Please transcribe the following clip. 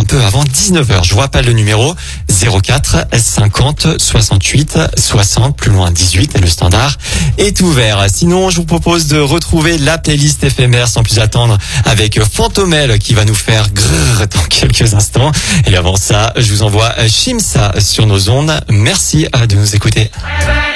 peu avant 19h. Je vous rappelle le numéro 04 50 68 60, plus loin 18, et le standard est ouvert. Sinon, je vous propose de retrouver la playlist éphémère sans plus attendre avec Fantomel qui va nous faire grrr dans quelques instants. Et avant ça, je vous envoie Shimsa sur nos ondes. Merci de nous écouter.